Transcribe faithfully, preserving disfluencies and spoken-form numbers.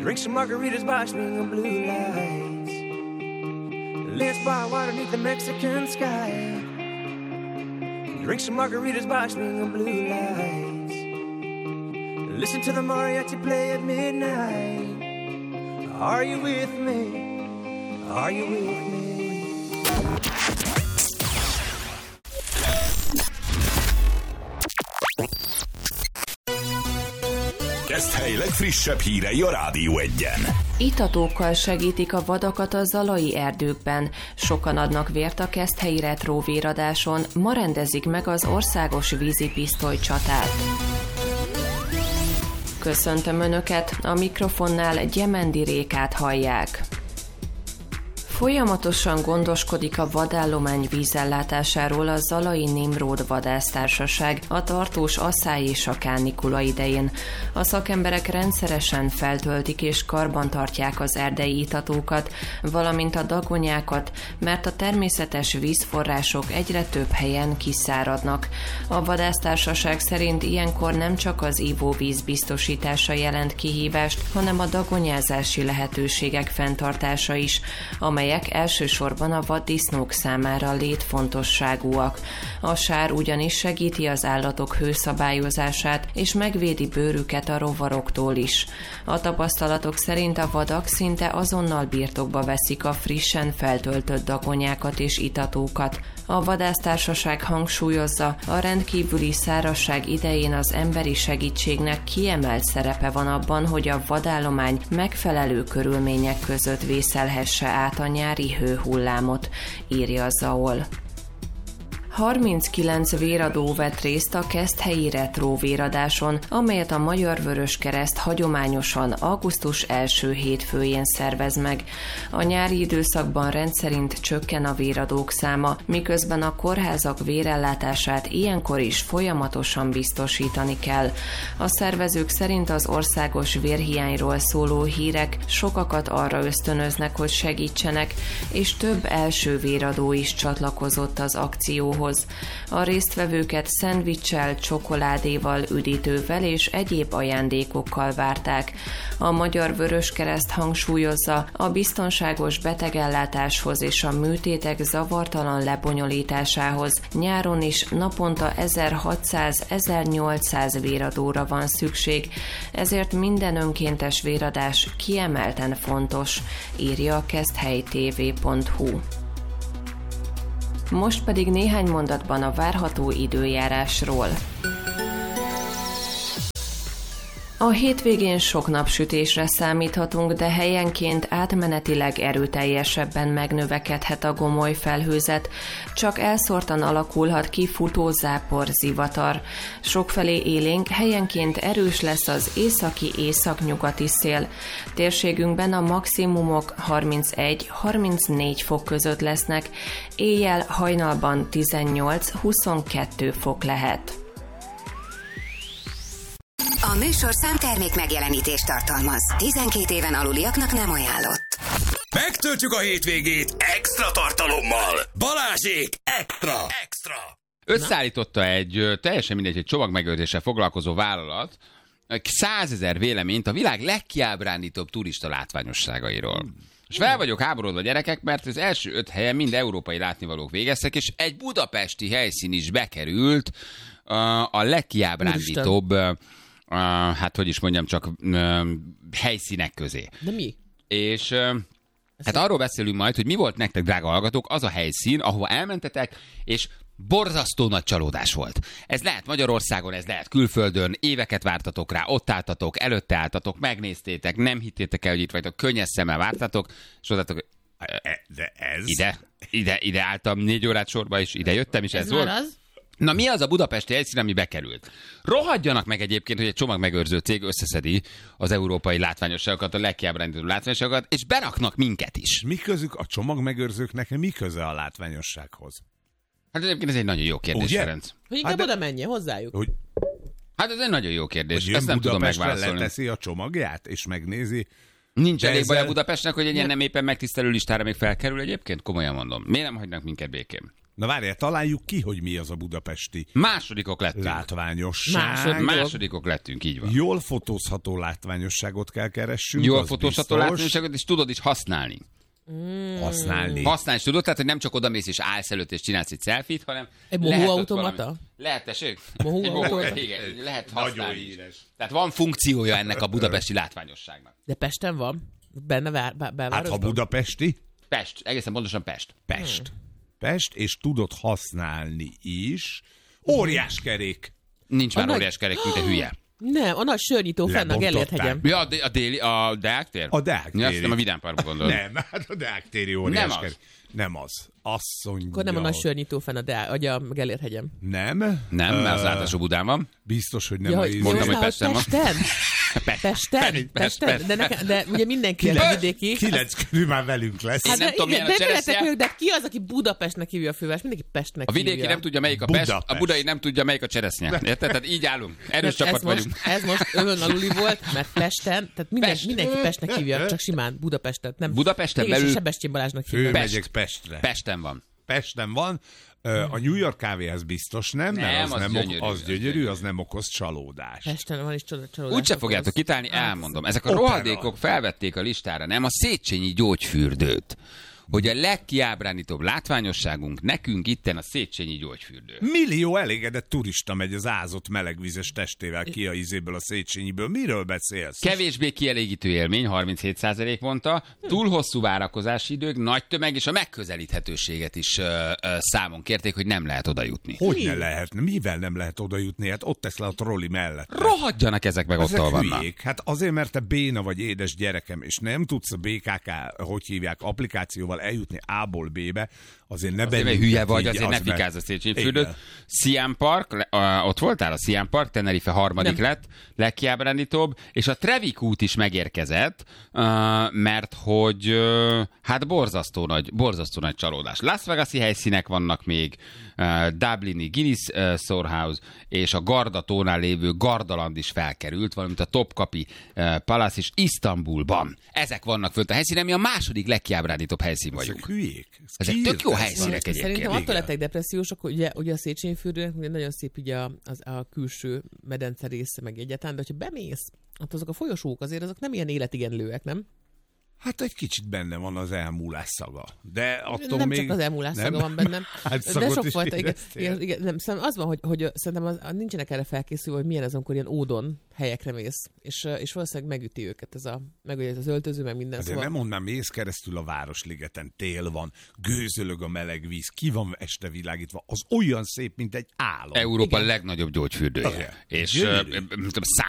Drink some margaritas by swinging blue lights. Let's bar water beneath the Mexican sky. Drink some margaritas by swinging blue lights. Listen to the mariachi play at midnight. Are you with me? Are you with me? Keszthely legfrissebb hírei a Rádió Egyen. Itatókkal segítik a vadakat a zalai erdőkben. Sokan adnak vért a keszthelyi retró véradáson. Ma rendezik meg az országos vízipisztoly csatát. Köszöntöm Önöket, a mikrofonnál Gyemendi Rékát hallják. Folyamatosan gondoskodik a vadállomány vízellátásáról a Zalai Nimród Vadásztársaság a tartós asszály és a kánikula idején. A szakemberek rendszeresen feltöltik és karbantartják az erdei itatókat, valamint a dagonyákat, mert a természetes vízforrások egyre több helyen kiszáradnak. A vadásztársaság szerint ilyenkor nem csak az ivóvíz biztosítása jelent kihívást, hanem a dagonyázási lehetőségek fenntartása is, amelyek elsősorban a vaddisznók számára létfontosságúak. A sár ugyanis segíti az állatok hőszabályozását, és megvédi bőrüket a rovaroktól is. A tapasztalatok szerint a vadak szinte azonnal birtokba veszik a frissen feltöltött dagonyákat és itatókat. A vadásztársaság hangsúlyozza, a rendkívüli szárazság idején az emberi segítségnek kiemelt szerepe van abban, hogy a vadállomány megfelelő körülmények között vészelhesse át a nyári hőhullámot, írja Zaol. harminckilenc véradó vett részt a keszthelyi retró véradáson, amelyet a Magyar Vöröskereszt hagyományosan augusztus első hétfőjén szervez meg. A nyári időszakban rendszerint csökken a véradók száma, miközben a kórházak vérellátását ilyenkor is folyamatosan biztosítani kell. A szervezők szerint az országos vérhiányról szóló hírek sokakat arra ösztönöznek, hogy segítsenek, és több első véradó is csatlakozott az akcióhoz. A résztvevőket szendviccsel, csokoládéval, üdítővel és egyéb ajándékokkal várták. A Magyar Vöröskereszt hangsúlyozza, a biztonságos betegellátáshoz és a műtétek zavartalan lebonyolításához nyáron is naponta ezerhatszáz-ezernyolcszáz véradóra van szükség, ezért minden önkéntes véradás kiemelten fontos, írja a keszthely té vé pont hú. Most pedig néhány mondatban a várható időjárásról. A hétvégén sok napsütésre számíthatunk, de helyenként átmenetileg erőteljesebben megnövekedhet a gomoly felhőzet, csak elszórtan alakulhat ki futó-zápor, zivatar. Sokfelé élénk, helyenként erős lesz az északi északnyugati szél. Térségünkben a maximumok harmincegy-harmincnégy fok között lesznek, éjjel hajnalban tizennyolc-huszonkettő fok lehet. A műsorszám termék megjelenítést tartalmaz. tizenkét éven aluliaknak nem ajánlott. Megtöltjük a hétvégét extra tartalommal. Balázsék extra! Extra! Összeállította egy teljesen mindegy, egy csomagmegőrzéssel foglalkozó vállalat százezer véleményt a világ legkiábrándítóbb turista látványosságairól. És fel vagyok háborodva, gyerekek, mert az első öt helyen mind európai látnivalók végeztek, és egy budapesti helyszín is bekerült a, a legkiábrándítóbb, Uh, hát hogy is mondjam, csak uh, helyszínek közé. De mi? És uh, hát arról beszélünk majd, hogy mi volt nektek, drága hallgatók, az a helyszín, ahova elmentetek, és borzasztó nagy csalódás volt. Ez lehet Magyarországon, ez lehet külföldön, éveket vártatok rá, ott álltatok, előtte álltatok, megnéztétek, nem hittétek el, hogy itt vagytok, könnyes szemmel vártatok, és mondtátok, de ez? Ide, ide, ide álltam négy órát sorba, és ide jöttem, és ez, ez volt. Az? Na mi az a budapesti helyszín, ami bekerült? Rohadjanak meg egyébként, hogy egy csomagmegőrző cég összeszedi az európai látványosságokat, a legkiábrándítóbb látványosságokat, és beraknak minket is. Mi közük a csomagmegőrzőknek, mi köze a látványossághoz? Hát egyébként ez egy nagyon jó kérdés, Ugye? Ferenc. Hogy inkább Hát oda menjen hozzájuk. Hogy, Hát ez egy nagyon jó kérdés, hogy ezt nem tudom Budapestre megválaszolni. leteszi a csomagját, és megnézi. Nincs elég ezzel... baj a Budapestnek, hogy egy ilyen nem éppen megtisztelő listára még felkerül egyébként? Komolyan mondom. Miért nem hagynak minket békén? Na várjál, találjuk ki, hogy mi az a budapesti Másodikok lettünk. látványosság. Második. Másodikok lettünk, így van. Jól fotózható látványosságot kell keressünk. Jól az fotózható biztos. látványosságot, és tudod is használni. Használni. Használni is tudod, tehát hogy nem csak odamész és állsz előtt és csinálsz egy selfie-t, hanem Egy lehet mohó ott automata? valami- Lehet, tessék? Mohó Egy automata? Igen, lehet Nagyon használni is. híres. Tehát van funkciója ennek a budapesti látványosságnak. De Pesten van? Benne vár, bá, Hát belvárosban? ha budapesti, Pest, egészen pontosan Pest. Pest. Hmm. Pest, és tudod használni is. Óriás kerék. Nincs már A nagy- óriás kerek, mint a hülye. Nem, a nagy sörnyitó fenn a Gellért Lebontották. hegyen. Ja, a, dé- a déli, a Deák tér? A Deák Ja, azt téri. nem a Vidám Parkba gondolod. Nem, hát a Deák téri óriás Nem az. kerék. Nem az. Azt mondja. Akkor nem a nagy sörnyitó fenn a, de, a Gellért hegyen. Nem. Nem, mert az Ö, általános Budán van. Biztos, hogy nem Ja, a hogy íz- Mondtam, hogy Pesten? Pesten van. Pesten? Pesten? Pest, Pesten? Pest. De, nekem, de ugye mindenki a vidéki. Kilenc körül már velünk lesz. Én nem de tudom, igen, milyen a de veletek cseresznye. vagyok, de ki az, aki Budapestnek hívja a főváros? Mindenki Pestnek A vidéki hívja. nem tudja, melyik a Pest, a Budapest. budai nem tudja, melyik a cseresznye. Érted? Tehát így állunk. Erős Nem, csapat ez most, vagyunk. ez most övön aluli volt, mert Pesten, tehát minden, Pest. mindenki Pestnek hívja, csak simán Budapestet. Nem, Budapesten mégis belül- Sebestyén Balázsnak hívja. Főmegyek Pestre. Pesten van. Pesten van. Ö, A New York kávéhez biztos nem, Nem, mert az, az nem gyönyörű, ok- az az gyönyörű, gyönyörű. az nem okoz csalódást. Pesten van is csoda- csalódás. Úgyse okoz. fogjátok kitálni, elmondom. Ezek a Opera. rohadékok felvették a listára, nem a Széchenyi gyógyfürdőt. Hogy a legkiábránítóbb látványosságunk nekünk itten a Széchenyi gyógyfürdő. Millió elégedett turista megy az ázott melegvízes testével ki a izéből, a Széchenyiből. Miről beszélsz? Kevésbé kielégítő élmény, harminchét százalék mondta, túl hosszú várakozási idők, nagy tömeg és a megközelíthetőséget is ö, ö, számon kérték, hogy nem lehet oda jutni. Hogy ne lehetne? Mivel nem lehet oda jutni? Hát ott tesz le a trolli mellett. Rohadjanak ezek meg ott, Ezek ahol vannak. hülyék. Hát azért, mert te béna vagy édes gyerekem, és nem tudsz a bé ká ká, hogy hívják, applikációval eljutni A-ból B-be, azért ne Azért, mert bennünket hülye vagy, így, azért ne az meg- fikázz a Széchenyi fürdőt. Igen. Siam Park, le- a, ott voltál a Siam Park, Tenerife harmadik Nem. lett, legkiábrándítóbb, és a Trevik út is megérkezett, uh, mert hogy uh, hát borzasztó nagy, borzasztó nagy csalódás. Las Vegas-i helyszínek vannak még, uh, Dublini Guinness uh, Storehouse, és a Gardatónál lévő Gardaland is felkerült, valamint a Topkapi uh, Palace is Isztambulban. Ezek vannak fönt a helyszínen, mi a második legkiábrándítóbb helyszín vagyunk. Ezek hülyék. Ez Ezek ki tök írt jó ezt? helyszínek egyébként. Szerintem attól igen. lettek depressziósak, hogy ugye, ugye a Széchenyi fürdőnek ugye nagyon szép így a, az, a külső medence része meg egyáltalán, de hogyha bemész, hát azok a folyosók azért azok nem ilyen életigenlőek, nem? Hát egy kicsit benne van az elmúlás szaga. De attól nem még... csak az elmúlás nem? szaga van bennem. Hát de szagot sok is fajta, igen, éreztél? igen, igen, nem, szerintem az van, hogy, hogy szerintem az, nincsenek erre felkészülve, hogy milyen az, amikor ilyen ódon helyekre mész, és, és valószínűleg megüti őket ez a, meg ugye ez az öltöző, meg minden. Azért nem mondanám, mész keresztül a Városligeten, tél van, gőzölög a meleg víz, ki van este világítva, az olyan szép, mint egy álom. Európa Igen. legnagyobb gyógyfürdője. Igen. És Gyönyörű. uh,